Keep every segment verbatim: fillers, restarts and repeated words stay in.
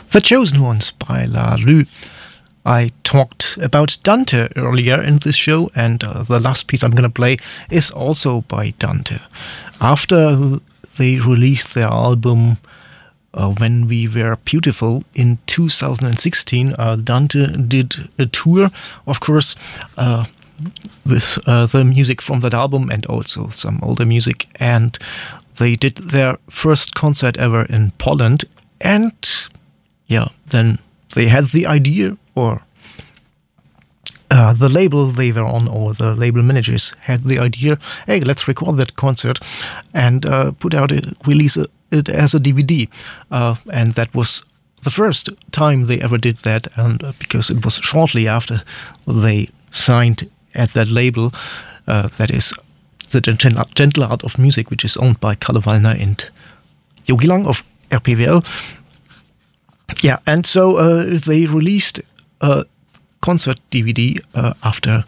The Chosen Ones by La Lue. I talked about Dante earlier in this show, and uh, the last piece I'm going to play is also by Dante. After they released their album uh, When We Were Beautiful in two thousand sixteen, uh, Dante did a tour, of course, uh, with uh, the music from that album and also some older music, and they did their first concert ever in Poland, and yeah, then they had the idea, or uh, the label they were on, or the label managers had the idea, hey, let's record that concert and uh, put out a release it as a D V D. Uh, and that was the first time they ever did that, and uh, because it was shortly after they signed at that label, uh, that is the Gentle, Gentle Art of Music, which is owned by Kalle Wallner and Jogi Lang of R P W L. Yeah, and so uh, they released a concert D V D uh, after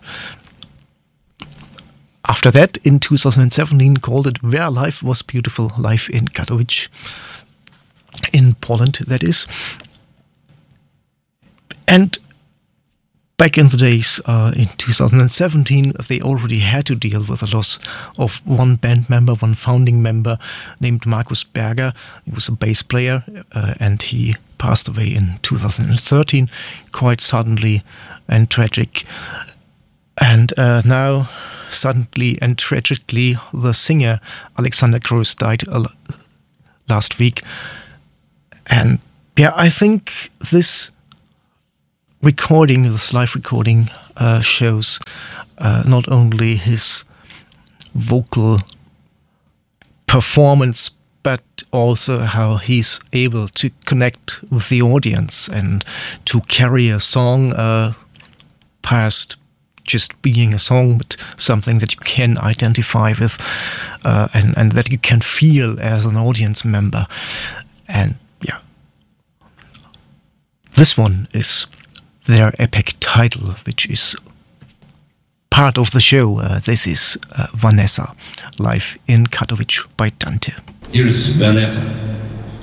after that in two thousand seventeen, called it Where Life Was Beautiful, Live in Katowice, in Poland, that is. And back in the days, uh, in two thousand seventeen, they already had to deal with the loss of one band member, one founding member named Markus Berger. He was a bass player, uh, and he passed away in two thousand thirteen, quite suddenly and tragic. And uh, now, suddenly and tragically, the singer Alexander Gross died uh, last week. And yeah, I think this recording, this live recording, uh, shows uh, not only his vocal performance, but also how he's able to connect with the audience and to carry a song uh, past just being a song, but something that you can identify with uh, and, and that you can feel as an audience member. And yeah, this one is their epic title, which is part of the show. Uh, this is uh, Vanessa, live in Katowice by Dante. Here's Vanessa.